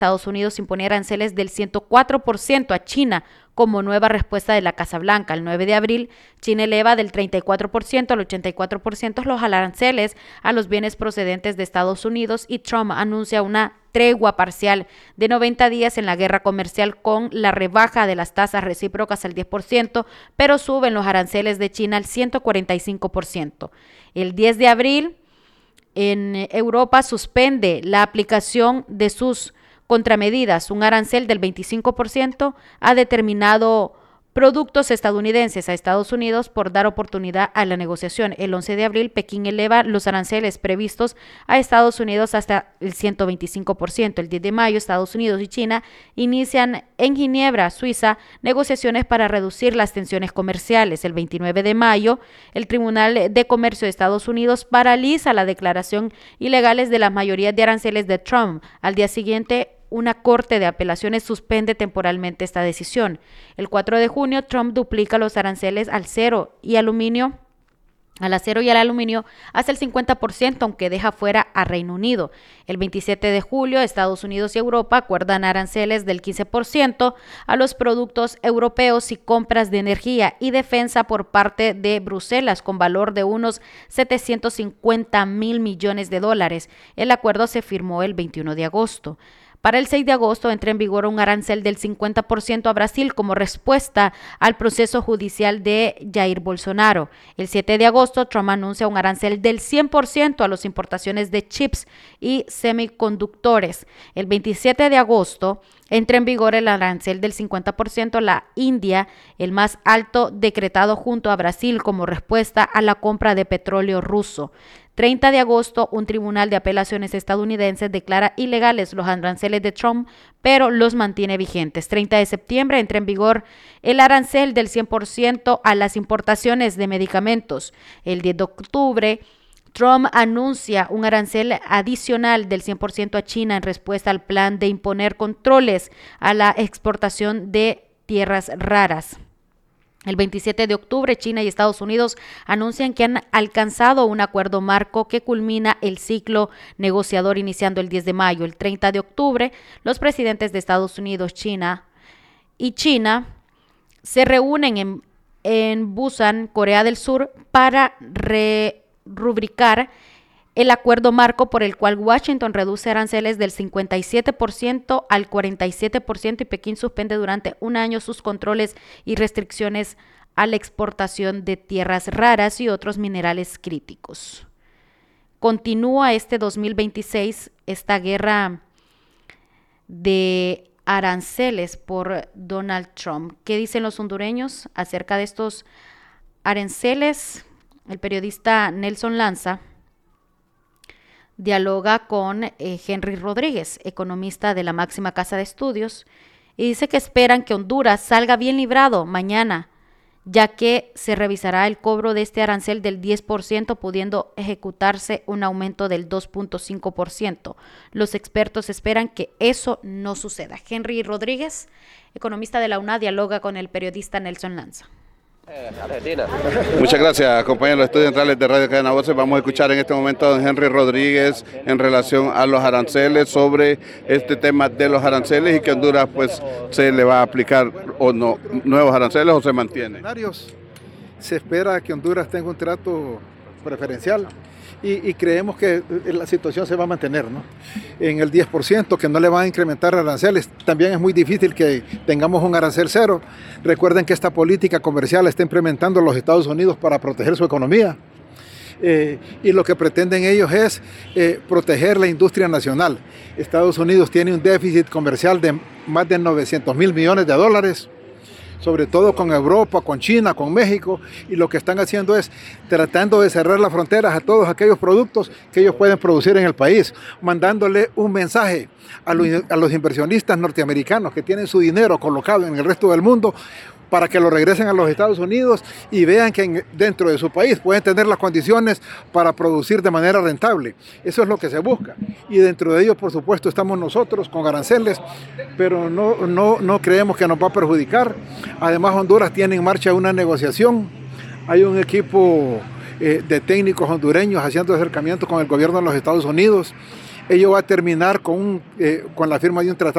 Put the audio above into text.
Estados Unidos imponía aranceles del 104% a China como nueva respuesta de la Casa Blanca. El 9 de abril, China eleva del 34% al 84% los aranceles a los bienes procedentes de Estados Unidos y Trump anuncia una tregua parcial de 90 días en la guerra comercial con la rebaja de las tasas recíprocas al 10%, pero suben los aranceles de China al 145%. El 10 de abril, en Europa suspende la aplicación de sus contramedidas, un arancel del 25% a determinado productos estadounidenses a Estados Unidos por dar oportunidad a la negociación. El 11 de abril, Pekín eleva los aranceles previstos a Estados Unidos hasta el 125%. El 10 de mayo, Estados Unidos y China inician en Ginebra, Suiza, negociaciones para reducir las tensiones comerciales. El 29 de mayo, el Tribunal de Comercio de Estados Unidos paraliza la declaración ilegales de las mayorías de aranceles de Trump. Al día siguiente, una corte de apelaciones suspende temporalmente esta decisión. El 4 de junio, Trump duplica los aranceles al acero y al aluminio hasta el 50%, aunque deja fuera a Reino Unido. El 27 de julio, Estados Unidos y Europa acuerdan aranceles del 15% a los productos europeos y compras de energía y defensa por parte de Bruselas, con valor de unos 750,000 millones de dólares. El acuerdo se firmó el 21 de agosto. Para el 6 de agosto entra en vigor un arancel del 50% a Brasil como respuesta al proceso judicial de Jair Bolsonaro. El 7 de agosto, Trump anuncia un arancel del 100% a las importaciones de chips y semiconductores. El 27 de agosto entra en vigor el arancel del 50% a la India, el más alto decretado junto a Brasil como respuesta a la compra de petróleo ruso. 30 de agosto, un tribunal de apelaciones estadounidense declara ilegales los aranceles de Trump, pero los mantiene vigentes. 30 de septiembre entra en vigor el arancel del 100% a las importaciones de medicamentos. El 10 de octubre, Trump anuncia un arancel adicional del 100% a China en respuesta al plan de imponer controles a la exportación de tierras raras. El 27 de octubre, China y Estados Unidos anuncian que han alcanzado un acuerdo marco que culmina el ciclo negociador iniciando el 10 de mayo. El 30 de octubre, los presidentes de Estados Unidos, China se reúnen en Busan, Corea del Sur, para rubricar el acuerdo marco por el cual Washington reduce aranceles del 57% al 47% y Pekín suspende durante un año sus controles y restricciones a la exportación de tierras raras y otros minerales críticos. Continúa este 2026 esta guerra de aranceles por Donald Trump. ¿Qué dicen los hondureños acerca de estos aranceles? El periodista Nelson Lanza dialoga con Henry Rodríguez, economista de la máxima casa de estudios, y dice que esperan que Honduras salga bien librado mañana, ya que se revisará el cobro de este arancel del 10%, pudiendo ejecutarse un aumento del 2.5%. Los expertos esperan que eso no suceda. Henry Rodríguez, economista de la UNA, dialoga con el periodista Nelson Lanza. Argentina. Muchas gracias, compañeros estudiantes de Radio Cadena Voces. Vamos a escuchar en este momento a don Henry Rodríguez en relación a los aranceles, sobre este tema de los aranceles y que Honduras pues se le va a aplicar o no nuevos aranceles o se mantiene. Se espera que Honduras tenga un trato preferencial y creemos que la situación se va a mantener, ¿no? En el 10%, que no le van a incrementar aranceles. También es muy difícil que tengamos un arancel cero. Recuerden que esta política comercial la está implementando los Estados Unidos para proteger su economía. Y lo que pretenden ellos es proteger la industria nacional. Estados Unidos tiene un déficit comercial de más de 900,000 millones de dólares. Sobre todo con Europa, con China, con México, y lo que están haciendo es tratando de cerrar las fronteras a todos aquellos productos que ellos pueden producir en el país, mandándole un mensaje a los inversionistas norteamericanos que tienen su dinero colocado en el resto del mundo, para que lo regresen a los Estados Unidos y vean que dentro de su país pueden tener las condiciones para producir de manera rentable. Eso es lo que se busca. Y dentro de ello, por supuesto, estamos nosotros con aranceles, pero no creemos que nos va a perjudicar. Además, Honduras tiene en marcha una negociación. Hay un equipo de técnicos hondureños haciendo acercamiento con el gobierno de los Estados Unidos. Ello va a terminar con la firma de un tratado